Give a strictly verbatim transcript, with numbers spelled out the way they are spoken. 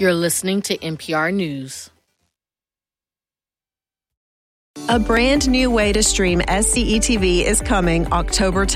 You're listening to N P R News. A brand new way to stream S C E T V is coming October tenth.